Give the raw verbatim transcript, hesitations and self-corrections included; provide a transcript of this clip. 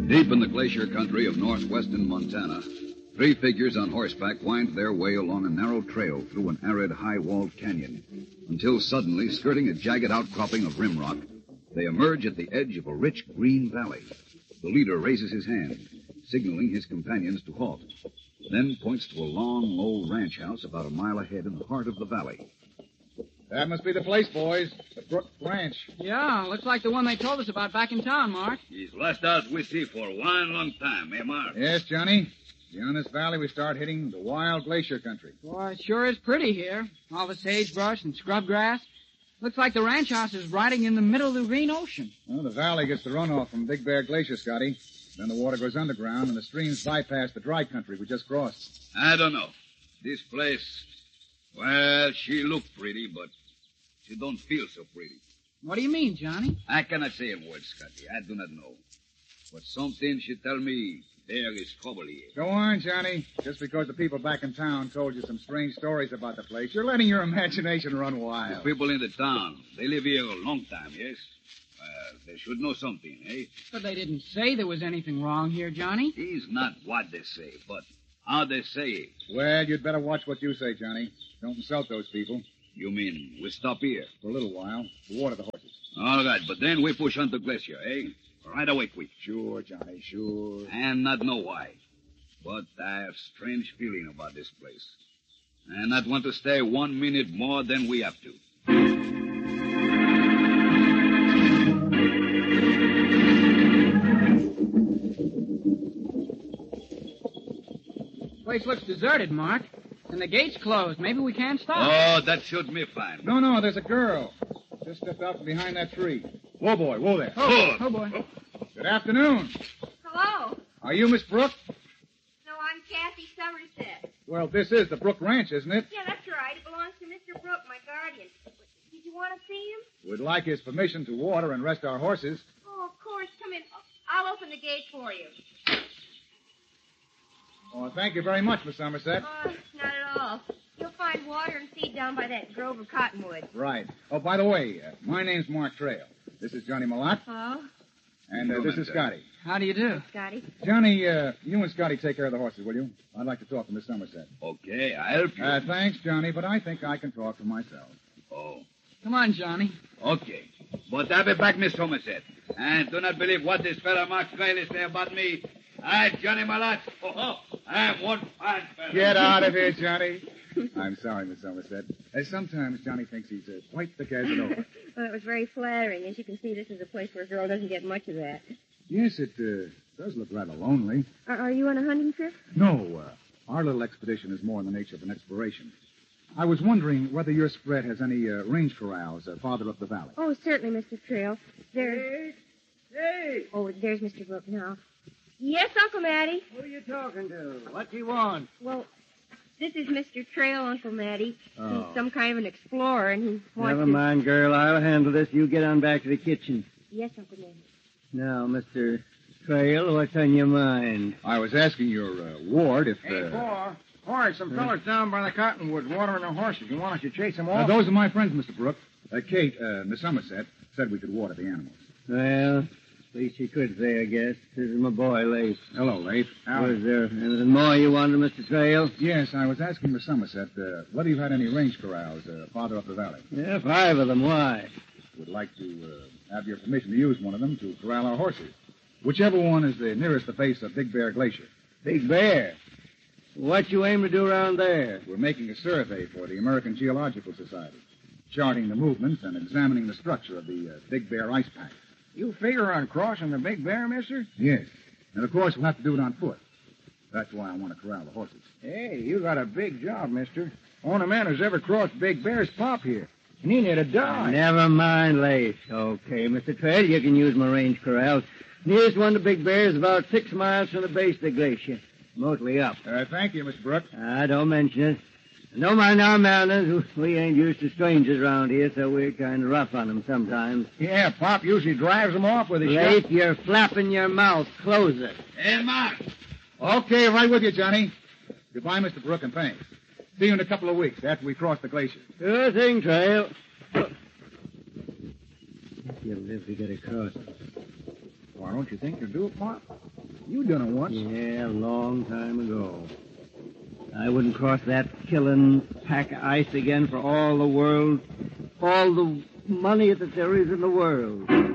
Deep in the glacier country of northwestern Montana, three figures on horseback wind their way along a narrow trail through an arid, high-walled canyon, until suddenly, skirting a jagged outcropping of rim rock, they emerge at the edge of a rich green valley. The leader raises his hand, signaling his companions to halt, then points to a long, low ranch house about a mile ahead in the heart of the valley. That must be the place, boys. The Brook Ranch. Yeah, looks like the one they told us about back in town, Mark. It's last house we see for one long time, eh, Mark? Yes, Johnny. Beyond this valley, we start hitting the wild glacier country. Boy, it sure is pretty here. All the sagebrush and scrub grass. Looks like the ranch house is riding in the middle of the green ocean. Well, the valley gets the runoff from Big Bear Glacier, Scotty. Then the water goes underground, and the streams bypass the dry country we just crossed. I don't know. This place, well, she look pretty, but she don't feel so pretty. What do you mean, Johnny? I cannot say a word, Scotty. I do not know. But something she tell me there is trouble here. Go on, Johnny. Just because the people back in town told you some strange stories about the place, you're letting your imagination run wild. The people in the town, they live here a long time, yes? Well, they should know something, eh? But they didn't say there was anything wrong here, Johnny. It's not what they say, but how they say it. Well, you'd better watch what you say, Johnny. Don't insult those people. You mean we stop here? For a little while, to water the horses. All right, but then we push on to Glacier, eh? Right away, quick. Sure, Johnny, sure. And not know why. But I have strange feeling about this place. And not want to stay one minute more than we have to. Place looks deserted, Mark. And the gate's closed. Maybe we can't stop. Oh, that should be fine. No, no, there's a girl. Just stepped out from behind that tree. Whoa, boy, whoa there. Oh, oh, boy. Good afternoon. Hello. Are you Miss Brooke? No, I'm Kathy Somerset. Well, this is the Brook Ranch, isn't it? Yeah, that's right. It belongs to Mister Brooke, my guardian. Did you want to see him? We'd like his permission to water and rest our horses. Oh, of course. Come in. I'll open the gate for you. Oh, thank you very much, Miss Somerset. Oh, not at all. You'll find water and feed down by that grove of cottonwood. Right. Oh, by the way, uh, my name's Mark Trail. This is Johnny Malott. Oh? And uh, this is Scotty. How do you do? Scotty? Johnny, uh, you and Scotty take care of the horses, will you? I'd like to talk to Miss Somerset. Okay, I'll help you. Uh, thanks, Johnny, but I think I can talk for myself. Oh, Come on, Johnny. okay. But I'll be back, Miss Somerset. And do not believe what this fellow Mark Trail say about me. I, Johnny Malott. Oh, oh, I am one fine fellow. Get out of here, Johnny. I'm sorry, Miss Somerset. Uh, sometimes Johnny thinks he's uh, quite the Casanova. Well, it was very flattering. As you can see, this is a place where a girl doesn't get much of that. Yes, it uh, does look rather lonely. Are, are you on a hunting trip? No, uh, our little expedition is more in the nature of an exploration. I was wondering whether your spread has any uh, range corrals uh, farther up the valley. Oh, certainly, Mister Trail. There's... Hey! Hey! Oh, there's Mister Brooke now. Yes, Uncle Matty? Who are you talking to? What do you want? Well, this is Mister Trail, Uncle Matty. Oh. He's some kind of an explorer, and he wants Never to... mind, girl. I'll handle this. You get on back to the kitchen. Yes, Uncle Matty. Now, Mister Trail, what's on your mind? I was asking your uh, ward if... Hey, Uh, Paul. Horace, some fellas down by the cottonwoods watering their horses. You want us to chase them uh, off? those are my friends, Mister Brooke. Uh, Kate, uh, Miss Somerset, said we could water the animals. Well, least you could say, I guess. This is my boy, Lace. Hello, Leif. Was there anything more you wanted, Mister Trail? Yes, I was asking Miss Somerset uh, whether you had any range corrals uh, farther up the valley. Yeah, five of them. Why? Would like to uh, have your permission to use one of them to corral our horses. Whichever one is the nearest the face of Big Bear Glacier. Big Bear. What you aim to do around there? We're making a survey for the American Geological Society, charting the movements and examining the structure of the uh, Big Bear ice pack. You figure on crossing the Big Bear, mister? Yes. And, of course, we'll have to do it on foot. That's why I want to corral the horses. Hey, you got a big job, mister. Only man who's ever crossed Big Bear's pop here. And he near to die. Never mind, Lace. Okay, Mister Trail, you can use my range corral. Nearest one to Big Bear is about six miles from the base of the glacier. Mostly up. Uh, thank you, Mister Brooke. Ah, don't mention it. Don't mind our manners. We ain't used to strangers around here, so we're kind of rough on them sometimes. Yeah, Pop usually drives them off with his Lace, shot. you're flapping your mouth. Close it. Hey, Mark. Okay, right with you, Johnny. Goodbye, Mister Brooke, and thanks. See you in a couple of weeks after we cross the glacier. Sure thing, Trail. You'll live to get across. Why, don't you think you'll do it, Pop? You done it once. Yeah, a long time ago. I wouldn't cross that killing pack of ice again for all the world, all the money that there is in the world.